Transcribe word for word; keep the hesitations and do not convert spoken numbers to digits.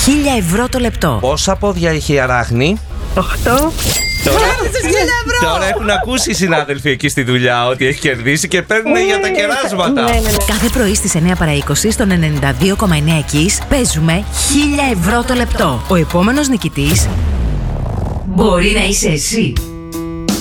χίλια ευρώ το λεπτό. Πόσα πόδια έχει η αράχνη? Οχτώ. Τώρα, τώρα έχουν ακούσει οι συνάδελφοι εκεί στη δουλειά ότι έχει κερδίσει και παίρνουν για τα κεράσματα. Ναι, ναι, ναι. Κάθε πρωί στις εννιά παρά είκοσι στον ενενήντα δύο κόμμα εννέα Kiss παίζουμε χίλια ευρώ το λεπτό. Ο επόμενος νικητής μπορεί να είσαι εσύ.